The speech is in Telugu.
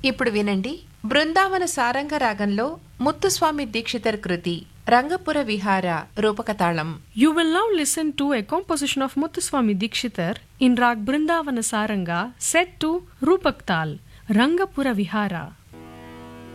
ఇప్పుడు వినండి బృందావన సారంగ రాగంలో ముత్తుస్వామి దీక్షితర్ కృతి రంగపుర విహార రూపకతాళం. You will now listen to a composition of Muthuswami Dikshitar in Rag Brindavana Saranga set to Rupak Tal, Rangapura Vihara.